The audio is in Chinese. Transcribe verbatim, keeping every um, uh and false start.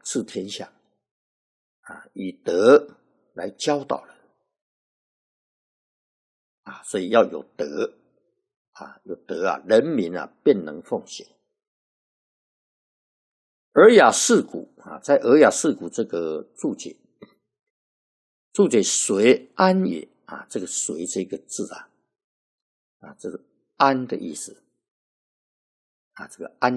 治天下啊，以德来教导人啊，所以要有德啊，有德啊，人民啊便能奉行。尔雅释古啊，在尔雅释古这个注解，注解随安也啊，这个随这个字啊，啊，这是安的意思啊，这个安。